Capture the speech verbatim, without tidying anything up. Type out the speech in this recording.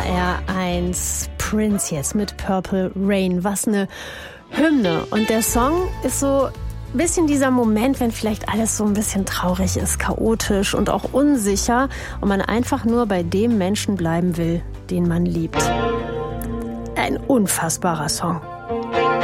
R eins. Prince jetzt mit Purple Rain. Was eine Hymne. Und der Song ist so ein bisschen dieser Moment, wenn vielleicht alles so ein bisschen traurig ist, chaotisch und auch unsicher und man einfach nur bei dem Menschen bleiben will, den man liebt. Ein unfassbarer Song.